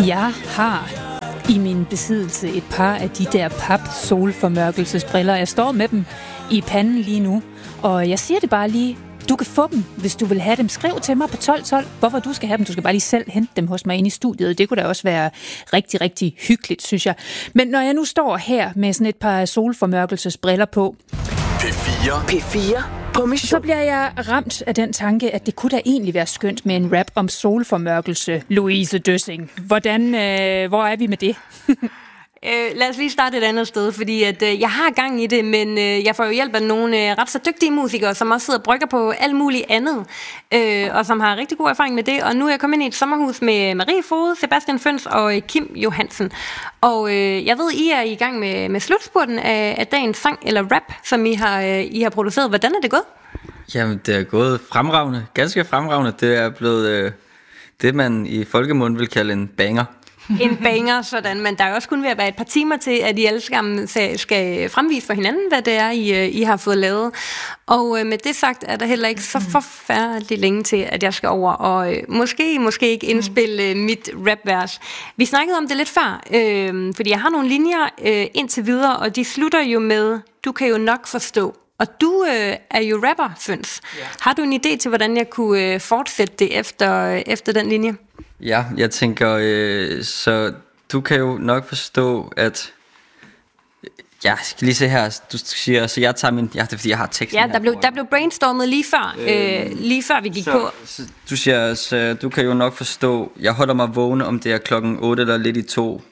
Jeg har i min besiddelse et par af de der pap-solformørkelsesbriller. Jeg står med dem i panden lige nu, og jeg siger det bare lige. Du kan få dem, hvis du vil have dem. Skriv til mig på 1212, hvorfor du skal have dem. Du skal bare lige selv hente dem hos mig inde i studiet. Det kunne da også være rigtig, rigtig hyggeligt, synes jeg. Men når jeg nu står her med sådan et par solformørkelsesbriller på, P4 på mission. Så bliver jeg ramt af den tanke, at det kunne da egentlig være skønt med en rap om solformørkelse, Louise Døssing. Hvor er vi med det? Lad os lige starte et andet sted, fordi at, jeg har gang i det, men jeg får jo hjælp af nogle ret så dygtige musikere, som også sidder og brygger på alt muligt andet, og som har rigtig god erfaring med det. Og nu er jeg kommet ind i et sommerhus med Marie Fode, Sebastian Føns og Kim Johansen. Og jeg ved, I er i gang med slutspurten af dagens sang, eller rap, som I har produceret. Hvordan er det gået? Jamen, det er gået fremragende, ganske fremragende. Det er blevet det, man i folkemunden vil kalde en banger. En banger, sådan, men der er også kun ved at være et par timer til, at I alle sammen skal fremvise for hinanden, hvad det er, I har fået lavet. Og med det sagt, er der heller ikke så forfærdeligt længe til, at jeg skal over og måske ikke indspille mit rapvers. Vi snakkede om det lidt før, fordi jeg har nogle linjer indtil videre, og de slutter jo med, du kan jo nok forstå. Og du er jo rapper, Føns. Ja. Har du en idé til, hvordan jeg kunne fortsætte det efter den linje? Ja, jeg tænker, så du kan jo nok forstå, at... Jeg skal lige se her, du siger, så jeg tager min... Ja, det er fordi, jeg har teksten her. Ja, der blev brainstormet lige før vi gik på. Så du siger, så du kan jo nok forstå, jeg holder mig vågne, om det er 8 eller lidt i 2.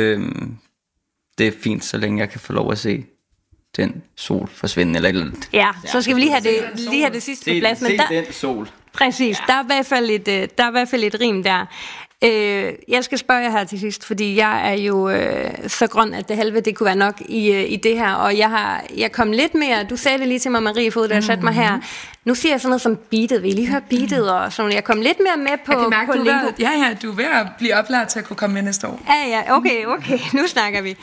Det er fint, så længe jeg kan få lov at se den sol forsvinde eller et eller andet. Ja, så skal vi lige have det sidste på plads. Se den sol. Præcis, der er i hvert fald et rim der. Jeg skal spørge jer her til sidst, fordi jeg er jo så grøn, at det halve det kunne være nok i det her, og jeg kom lidt mere, du sagde det lige til mig, Marie Fod, da jeg satte mig her. Nu siger jeg sådan noget som beatet, vil I lige høre beatet og sådan. Jeg kom lidt mere med på jeg kan mærke, på lingo. Du er ved at blive oplært til at kunne komme med næste år. Ja, okay, nu snakker vi.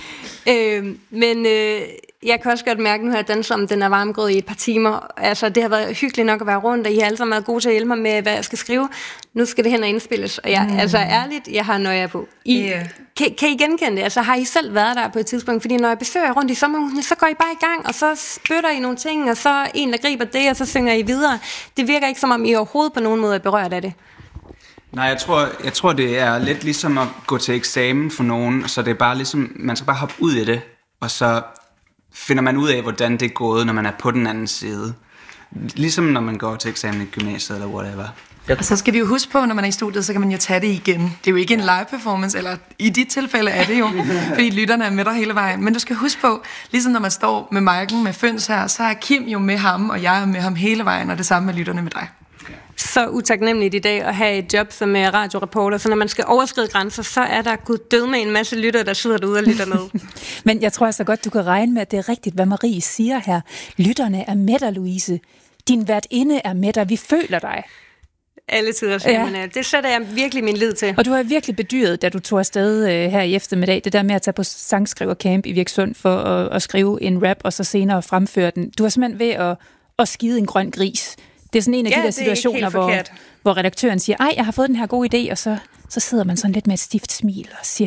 Men jeg kan også godt mærke, nu har jeg danset om den er varmgrød i et par timer. Altså, det har været hyggeligt nok at være rundt, og I har alle sammen været gode til at hjælpe mig med, hvad jeg skal skrive. Nu skal det hen og indspilles, og altså ærligt, jeg har nøje på. Kan I genkende det? Altså, har I selv været der på et tidspunkt? Fordi når jeg besøger rundt i sommerhusene, så går I bare i gang, og så spytter I nogle ting, og så en, der griber det, og så synger I videre. Det virker ikke, som om I overhovedet på nogen måde er berørt af det. Nej, jeg tror, det er lidt ligesom at gå til eksamen for nogen, så det er bare ligesom, man skal bare hoppe ud i det, og så finder man ud af, hvordan det er gået, når man er på den anden side. Ligesom når man går til eksamen i gymnasiet eller whatever. Og så skal vi jo huske på, når man er i studiet, så kan man jo tage det igen. Det er jo ikke en live performance, eller i dit tilfælde er det jo, fordi lytterne er med dig hele vejen. Men du skal huske på, ligesom når man står med Michael med Føns her, så er Kim jo med ham, og jeg er med ham hele vejen, og det samme med lytterne med dig. Så utaknemmeligt i dag at have et job som radioreporter, så når man skal overskride grænser, så er der gud død med en masse lyttere, der sidder derude og lytter med. Men jeg tror altså godt, du kan regne med, at det er rigtigt, hvad Marie siger her. Lytterne er med dig, Louise. Din værtinde er med dig. Vi føler dig. Alle tider, ja. Det sætter jeg virkelig min lid til. Og du har virkelig bedyret, da du tog afsted her i eftermiddag, det der med at tage på sangskrivercamp i Virksund for at skrive en rap, og så senere fremføre den. Du har simpelthen ved at skide en grøn gris. Det er sådan en af de der situationer, hvor redaktøren siger, ej, jeg har fået den her gode idé, og så sidder man sådan lidt med et stift smil og siger,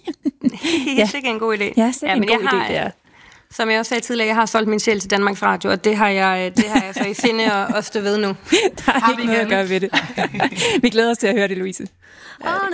ja, det er en god idé. Ja, det er en god idé, det er. Som jeg også sagde tidligere, jeg har solgt min sjæl til Danmarks Radio, og det har jeg så i sinde at stå ved nu. Der er ikke noget at gøre ved det. Vi glæder os til at høre det, Louise.